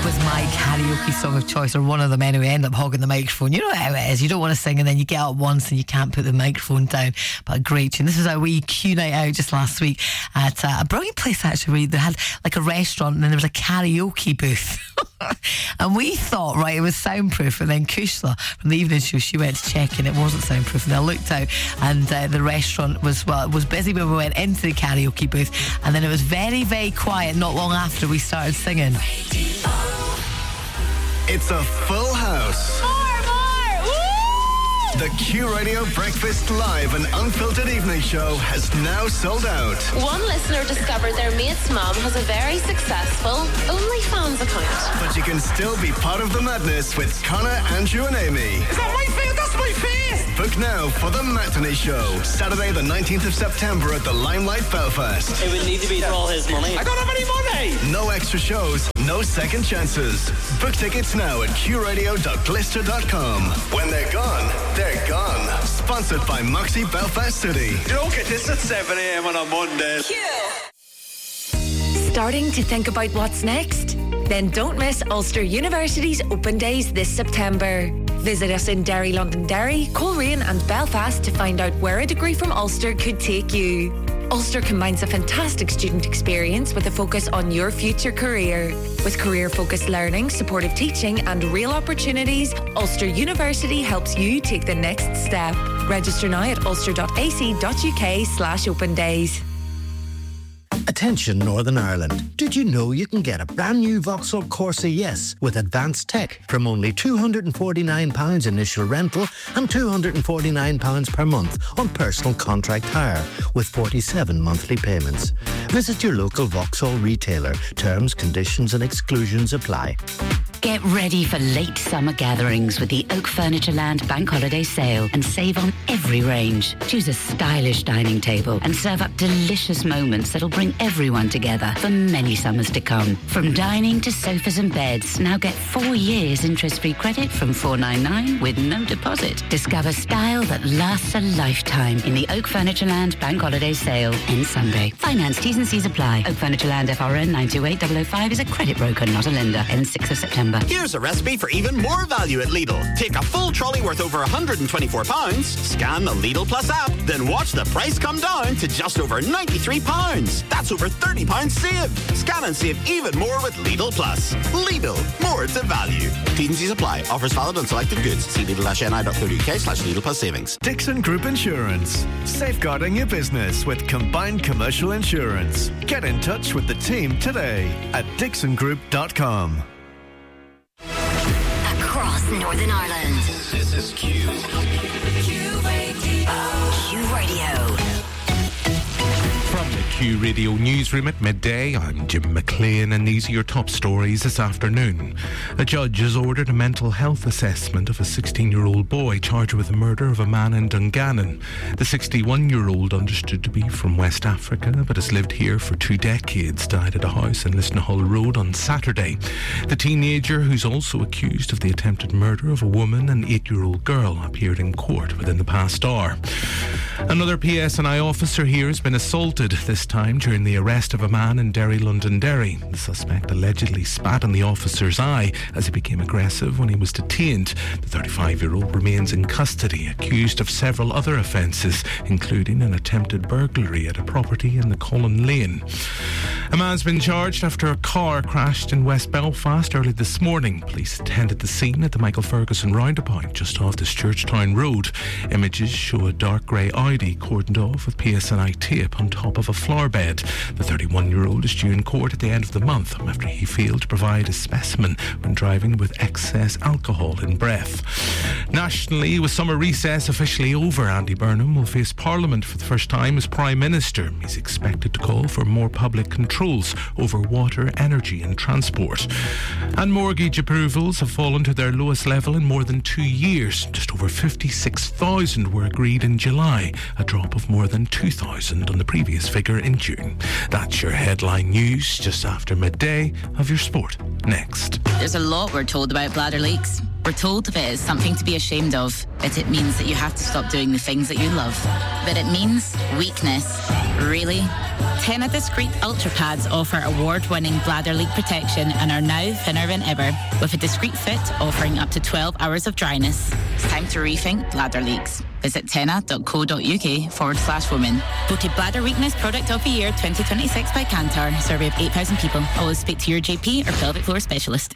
was my karaoke song of choice, or one of them anyway. End up hogging the microphone. You know how it is. You don't want to sing and then you get up once and you can't put the microphone down. But a great tune. This was our wee Q night out just last week at a brilliant place actually, where they had like a restaurant and then there was a karaoke booth. And we thought, right, it was soundproof, and then Kushla from the evening show, she went to check and it wasn't soundproof, and I looked out and the restaurant was, well, it was busy when we went into the karaoke booth, and then it was very, very quiet not long after we started singing. It's a full house. More! Woo! The Q Radio Breakfast Live and Unfiltered Evening Show has now sold out. One listener discovered their mate's mum has a very successful OnlyFans account. But you can still be part of the madness with Connor, Andrew and Amy. Is that my face? That's my face! Book now for the Matinee Show, Saturday the 19th of September at the Limelight Belfast. It would need to be for all his money. I don't have any money! No extra shows, no second chances. Book tickets now at qradio.glister.com. When they're gone, they're gone. Sponsored by Moxie Belfast City. You don't get this at 7 a.m. on a Monday. Starting to think about what's next? Then don't miss Ulster University's Open Days this September. Visit us in Derry, Londonderry, Coleraine and Belfast to find out where a degree from Ulster could take you. Ulster combines a fantastic student experience with a focus on your future career. With career-focused learning, supportive teaching and real opportunities, Ulster University helps you take the next step. Register now at ulster.ac.uk/open days. Attention Northern Ireland. Did you know you can get a brand new Vauxhall Corsa Yes with advanced tech from only £249 initial rental and £249 per month on personal contract hire with 47 monthly payments. Visit your local Vauxhall retailer. Terms, conditions and exclusions apply. Get ready for late summer gatherings with the Oak Furniture Land Bank Holiday Sale and save on every range. Choose a stylish dining table and serve up delicious moments that'll bring everyone together for many summers to come. From dining to sofas and beds, now get 4 years interest-free credit from $499 with no deposit. Discover style that lasts a lifetime in the Oak Furniture Land Bank Holiday Sale ends Sunday. Finance T's and C's apply. Oak Furniture Land FRN 928005 is a credit broker, not a lender. Ends 6th of September. Here's a recipe for even more value at Lidl. Take a full trolley worth over £124, scan the Lidl Plus app, then watch the price come down to just over £93. That's over £30 saved. Scan and save even more with Lidl Plus. Lidl, more to value. T's and C's apply. Offers valid on selected goods. See Lidl-ni.co.uk/Lidl Plus savings. Dixon Group Insurance. Safeguarding your business with combined commercial insurance. Get in touch with the team today at dixongroup.com. Across Northern Ireland. This is Q. Q Radio. Q Radio. From the Q Radio newsroom at midday, I'm Jim McLean, and these are your top stories this afternoon. A judge has ordered a mental health assessment of a 16-year-old boy charged with the murder of a man in Dungannon. The 61-year-old, understood to be from West Africa but has lived here for 2 decades, died at a house in Lisnahull Road on Saturday. The teenager, who's also accused of the attempted murder of a woman and 8-year-old girl, appeared in court within the past hour. Another PSNI officer here has been assaulted, this time during the arrest of a man in Derry, Londonderry. The suspect allegedly spat in the officer's eye as he became aggressive when he was detained. The 35-year-old remains in custody, accused of several other offences, including an attempted burglary at a property in the Colin Lane. A man's been charged after a car crashed in West Belfast early this morning. Police attended the scene at the Michael Ferguson roundabout just off the Churchtown Road. Images show a dark grey Audi cordoned off with PSNI tape on top of a floor bed. The 31-year-old is due in court at the end of the month after he failed to provide a specimen when driving with excess alcohol in breath. Nationally, with summer recess officially over, Andy Burnham will face Parliament for the first time as Prime Minister. He's expected to call for more public controls over water, energy and transport. And mortgage approvals have fallen to their lowest level in more than 2 years. Just over 56,000 were agreed in July, a drop of more than 2,000 on the previous figure in June. That's your headline news just after midday. Of your sport next. There's a lot we're told about bladder leaks. We're told that it is something to be ashamed of, that it means that you have to stop doing the things that you love, that it means weakness. Really? Tena Discreet Ultra Pads offer award-winning bladder leak protection and are now thinner than ever, with a discreet fit offering up to 12 hours of dryness. It's time to rethink bladder leaks. Visit tena.co.uk/women. Voted Bladder Weakness Product of the Year 2026 by Kantar. Survey of 8,000 people. Always speak to your GP or pelvic floor specialist.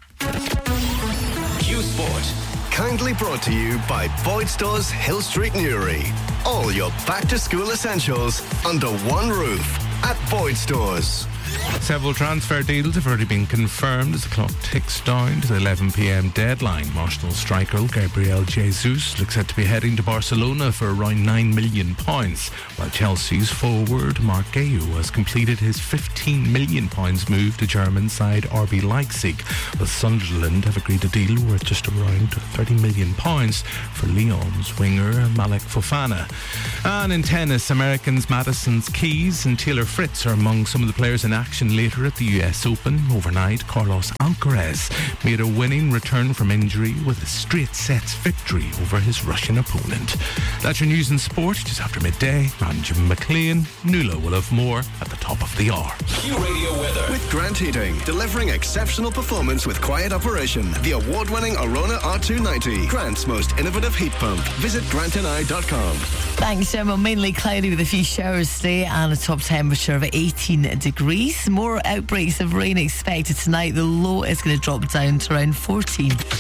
Q Sport. Kindly brought to you by Boyd Stores Hill Street Newry. All your back-to-school essentials under one roof at Boyd Stores. Several transfer deals have already been confirmed as the clock ticks down to the 11 p.m. deadline. Arsenal striker Gabriel Jesus looks set to be heading to Barcelona for around £9 million, while Chelsea's forward Mark Guehi has completed his £15 million move to German side RB Leipzig, with Sunderland have agreed a deal worth just around £30 million for Lyon's winger Malek Fofana. And in tennis, Americans Madison Keys and Taylor Fritz are among some of the players in action later at the US Open. Overnight, Carlos Alcaraz made a winning return from injury with a straight sets victory over his Russian opponent. That's your news and sport just after midday. I'm Jim McLean. Nuala will have more at the top of the hour. Q Radio weather with Grant Heating, delivering exceptional performance with quiet operation. The award-winning Arona R290, Grant's most innovative heat pump. Visit grantandI.com. Thanks, Gemma. Mainly cloudy with a few showers today and a top temperature of 18 degrees. More outbreaks of rain expected tonight. The low is going to drop down to around 14.